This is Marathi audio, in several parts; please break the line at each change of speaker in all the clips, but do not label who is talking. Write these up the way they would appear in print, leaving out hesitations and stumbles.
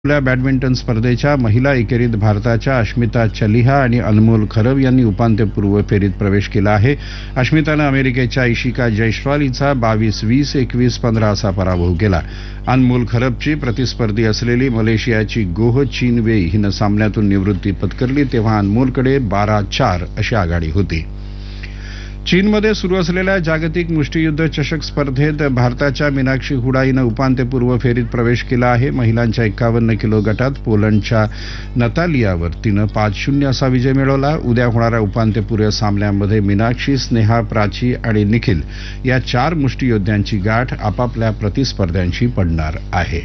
खुल्या बॅडमिंटन स्पर्धेच्या महिला एकेरीत भारताच्या अश्मिता चलिहा आणि अनमोल खरब यांनी उपांत्यपूर्व फेरीत प्रवेश केला आहे. अश्मितानं अमेरिकेच्या इशिका जयस्वाल हिचा 22-20, 21-15 असा पराभव केला. अनमोल खरबची प्रतिस्पर्धी असलेली मलेशियाची गोह चीन वेई हिनं सामन्यातून निवृत्ती पत्करली तेव्हा अनमोलकडे 12-4 अशी आघाडी होती. चीनमध्ये सुरू असलेल्या जागतिक मुष्टियुद्ध चषक स्पर्धेत भारताच्या मीनाक्षी हुडा हिनं उपांत्यपूर्व फेरीत प्रवेश केला आहे. महिलांच्या 51 किलो गटात पोलंडच्या नतालियावर तिनं 5-0 असा विजय मिळवला. उद्या होणाऱ्या उपांत्यपूर्व सामन्यांमध्ये मीनाक्षी, स्नेहा, प्राची आणि निखिल या 4 मुष्टियोद्ध्यांची गाठ आपापल्या प्रतिस्पर्ध्यांशी पडणार आहे.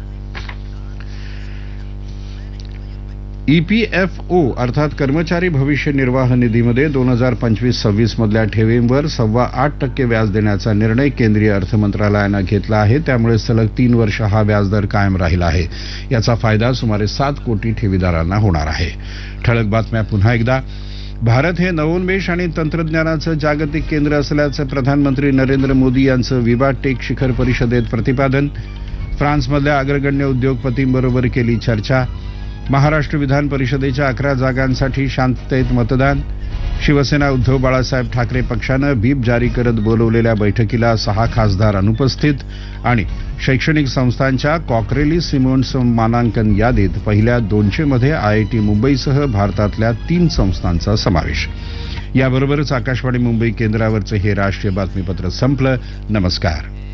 ईपीएफओ अर्थात कर्मचारी भविष्य निर्वाह निधीमध्ये 2025-26 मधल्या ठेवींवर 8.25% व्याज देण्याचा निर्णय केंद्रीय अर्थ मंत्रालयानं घेतला आहे. त्यामुळे सलग 3 वर्ष हा व्याजदर कायम राहिला आहे. याचा फायदा सुमारे 7 कोटी ठेवीदारांना होणार आहे. ठळक बातम्या पुन्हा एकदा. भारत हे नवोन्मेष आणि तंत्रज्ञानाचं जागतिक केंद्र असल्याचं प्रधानमंत्री नरेंद्र मोदी यांचं विवा टेक शिखर परिषदेत प्रतिपादन. फ्रान्समधल्या अग्रगण्य उद्योगपतींबरोबर केली चर्चा. महाराष्ट्र विधान परिषदेच्या 11 जागांसाठी शांततेत मतदान. शिवसेना उद्धव बाळासाहेब ठाकरे पक्षानं व्हीप जारी करत बोलवलेल्या बैठकीला 6 खासदार अनुपस्थित. आणि शैक्षणिक संस्थांच्या कॉकरेली सिमोन्स मानांकन यादीत पहिल्या 200 मध्ये आयआयटी मुंबईसह भारतातल्या 3 संस्थांचा समावेश. याबरोबरच आकाशवाणी मुंबई केंद्रावरचं हे राष्ट्रीय बातमीपत्र संपलं. नमस्कार.